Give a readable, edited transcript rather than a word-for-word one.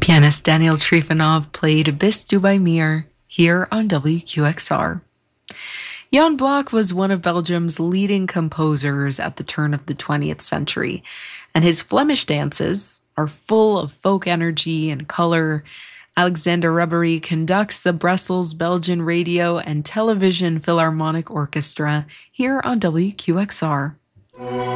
Pianist Daniel Trifonov played Bis du bei mir here on WQXR. Jan Bloch was one of Belgium's leading composers at the turn of the 20th century, and his Flemish dances are full of folk energy and color. Alexander Rubbery conducts the Brussels Belgian Radio and Television Philharmonic Orchestra here on WQXR.